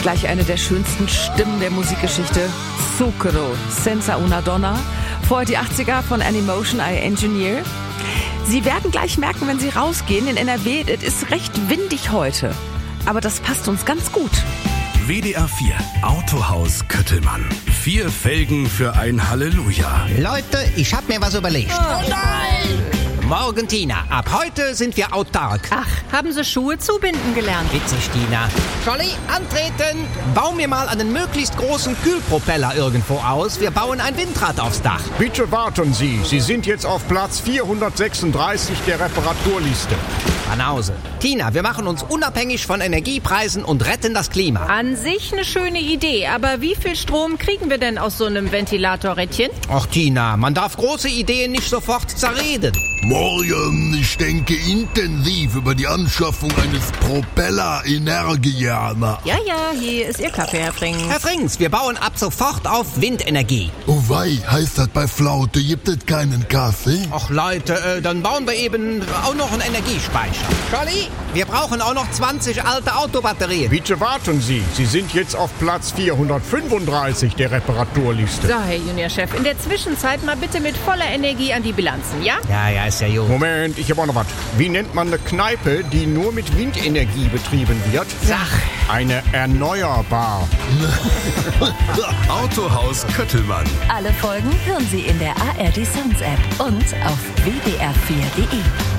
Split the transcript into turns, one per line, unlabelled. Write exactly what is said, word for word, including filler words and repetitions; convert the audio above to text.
Gleich eine der schönsten Stimmen der Musikgeschichte. Zucchero, Senza una Donna. Vorher die achtziger von Animotion, I Engineer. Sie werden gleich merken, wenn Sie rausgehen in N R W, es ist recht windig heute. Aber das passt uns ganz gut.
W D R vier Autohaus Köttelmann. Vier Felgen für ein Halleluja.
Leute, ich hab mir was überlegt.
Oh nein!
Morgen, Tina. Ab heute sind wir autark.
Ach, haben Sie Schuhe zubinden gelernt?
Witzig, Tina. Jolly, antreten! Bau mir mal einen möglichst großen Kühlpropeller irgendwo aus. Wir bauen ein Windrad aufs Dach.
Bitte warten Sie. Sie sind jetzt auf Platz vierhundertsechsunddreißig der Reparaturliste.
Banause. Tina, wir machen uns unabhängig von Energiepreisen und retten das Klima.
An sich eine schöne Idee, aber wie viel Strom kriegen wir denn aus so einem Ventilatorrädchen?
Ach, Tina, man darf große Ideen nicht sofort zerreden.
Morgen, ich denke intensiv über die Anschaffung eines Propeller-Energianer.
Ja, ja, hier ist Ihr Kaffee, Herr Frings.
Herr Frings, wir bauen ab sofort auf Windenergie.
Oh wei, heißt das bei Flaute, gibt es keinen Kaffee?
Ach Leute, äh, dann bauen wir eben auch noch einen Energiespeicher. Jolly, wir brauchen auch noch zwanzig alte Autobatterien.
Bitte warten Sie. Sie sind jetzt auf Platz vierhundertfünfunddreißig der Reparaturliste.
So, Herr Juniorchef, in der Zwischenzeit mal bitte mit voller Energie an die Bilanzen, ja?
Ja, ja, ist ja gut.
Moment, ich habe auch noch was. Wie nennt man eine Kneipe, die nur mit Windenergie betrieben wird?
Sag.
Eine Erneuerbar.
Autohaus Köttelmann.
Alle Folgen hören Sie in der A R D Sounds App und auf w d r vier punkt d e.